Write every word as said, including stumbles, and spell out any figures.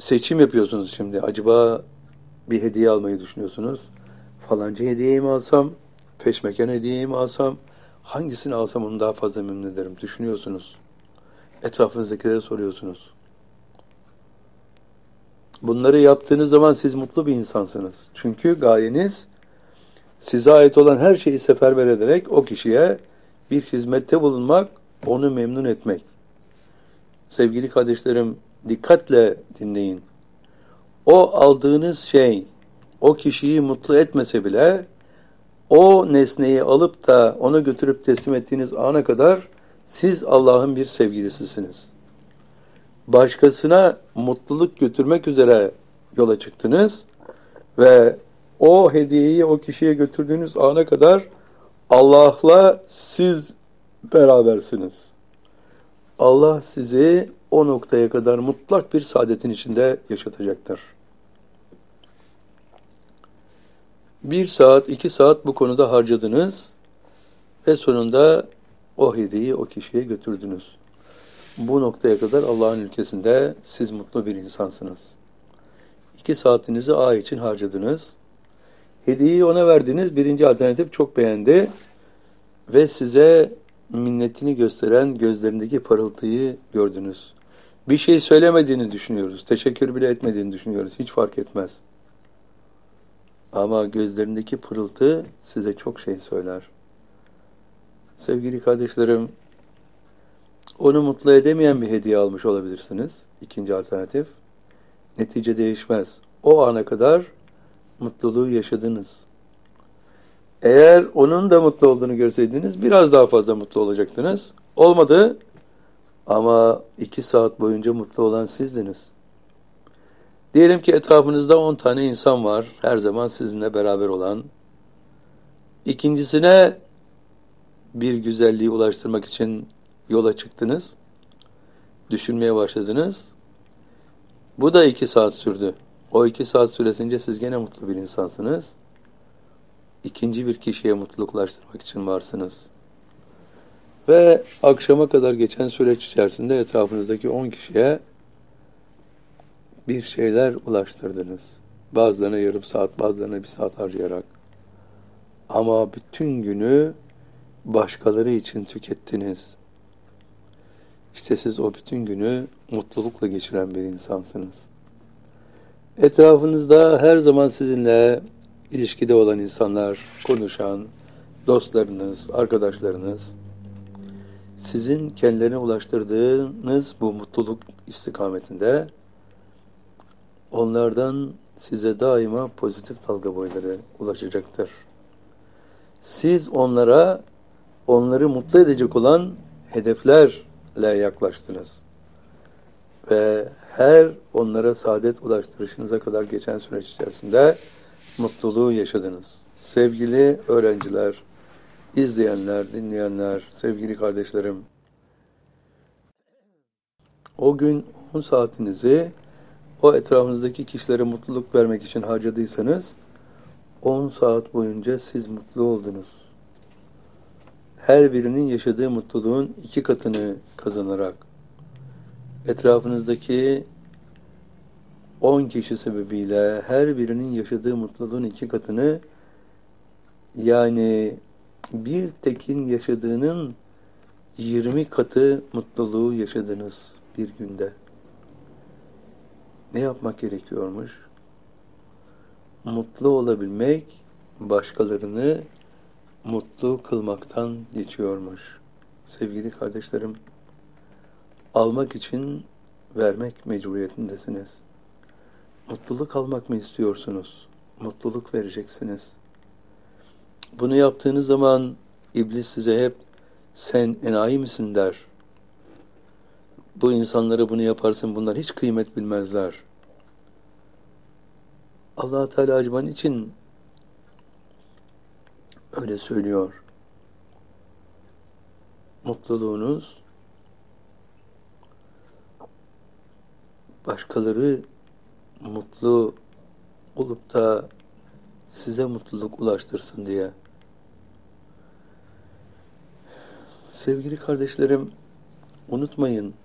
seçim yapıyorsunuz şimdi. Acaba bir hediye almayı düşünüyorsunuz. Falanca hediyeyi mi alsam, peşmeken hediyeyi mi alsam, hangisini alsam onu daha fazla memnun ederim düşünüyorsunuz. Etrafınızdakilere soruyorsunuz. Bunları yaptığınız zaman siz mutlu bir insansınız. Çünkü gayeniz size ait olan her şeyi seferber ederek o kişiye bir hizmette bulunmak, onu memnun etmek. Sevgili kardeşlerim, dikkatle dinleyin. O aldığınız şey, o kişiyi mutlu etmese bile, o nesneyi alıp da ona götürüp teslim ettiğiniz ana kadar siz Allah'ın bir sevgilisisiniz. Başkasına mutluluk götürmek üzere yola çıktınız ve o hediyeyi o kişiye götürdüğünüz ana kadar Allah'la siz berabersiniz. Allah sizi o noktaya kadar mutlak bir saadetin içinde yaşatacaktır. Bir saat, iki saat bu konuda harcadınız ve sonunda o hediyeyi o kişiye götürdünüz. Bu noktaya kadar Allah'ın ülkesinde siz mutlu bir insansınız. İki saatinizi A için harcadınız. Hediyeyi ona verdiniz. Birinci alternatif çok beğendi ve size minnetini gösteren gözlerindeki parıltıyı gördünüz. Bir şey söylemediğini düşünüyoruz. Teşekkür bile etmediğini düşünüyoruz. Hiç fark etmez. Ama gözlerindeki pırıltı size çok şey söyler. Sevgili kardeşlerim, onu mutlu edemeyen bir hediye almış olabilirsiniz. İkinci alternatif. Netice değişmez. O ana kadar mutluluğu yaşadınız. Eğer onun da mutlu olduğunu görseydiniz biraz daha fazla mutlu olacaktınız. Olmadı ama iki saat boyunca mutlu olan sizdiniz. Diyelim ki etrafınızda on tane insan var. Her zaman sizinle beraber olan. İkincisine bir güzelliği ulaştırmak için yola çıktınız. Düşünmeye başladınız. Bu da iki saat sürdü. O iki saat süresince siz gene mutlu bir insansınız. İkinci bir kişiye mutluluk ulaştırmak için varsınız. Ve akşama kadar geçen süreç içerisinde etrafınızdaki on kişiye bir şeyler ulaştırdınız. Bazılarına yarım saat, bazılarına bir saat harcayarak. Ama bütün günü başkaları için tükettiniz. İşte siz o bütün günü mutlulukla geçiren bir insansınız. Etrafınızda her zaman sizinle ilişkide olan insanlar, konuşan, dostlarınız, arkadaşlarınız, sizin kendilerine ulaştırdığınız bu mutluluk istikametinde onlardan size daima pozitif dalga boyları ulaşacaktır. Siz onlara, onları mutlu edecek olan hedeflerle yaklaştınız. Ve her onlara saadet ulaştırışınıza kadar geçen süreç içerisinde mutluluğu yaşadınız. Sevgili öğrenciler, izleyenler, dinleyenler, sevgili kardeşlerim, o gün on saatinizi o etrafınızdaki kişilere mutluluk vermek için harcadıysanız, on saat boyunca siz mutlu oldunuz. Her birinin yaşadığı mutluluğun iki katını kazanarak, etrafınızdaki on kişi sebebiyle her birinin yaşadığı mutluluğun iki katını, yani bir tekin yaşadığının yirmi katı mutluluğu yaşadınız bir günde. Ne yapmak gerekiyormuş? Mutlu olabilmek, başkalarını mutlu kılmaktan geçiyormuş. Sevgili kardeşlerim, almak için vermek mecburiyetindesiniz. Mutluluk almak mı istiyorsunuz? Mutluluk vereceksiniz. Bunu yaptığınız zaman iblis size hep sen enayi misin der. Bu insanlara bunu yaparsın, bunlar hiç kıymet bilmezler. Allah Teala acaba için öyle söylüyor? Mutluluğunuz başkaları mutlu olup da size mutluluk ulaştırsın diye. Sevgili kardeşlerim, unutmayın,